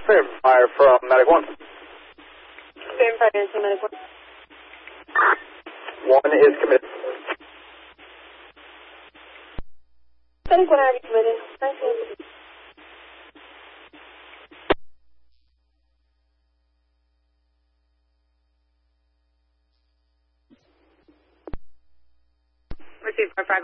Fire from Medic 1. Fire from Medic 1. 1 is committed. Medic 1 already committed. Thank you. Receive 5